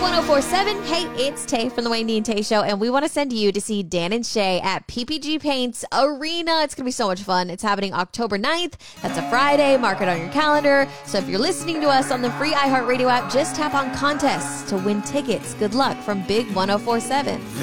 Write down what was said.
1047. Hey, it's Tay from the Wendy and Tay Show, and we want to send you to see Dan and Shay at PPG Paint's Arena. It's going to be so much fun. It's happening October 9th. That's a Friday. Mark it on your calendar. So if you're listening to us on the free iHeartRadio app, just tap on contests to win tickets. Good luck from Big 1047.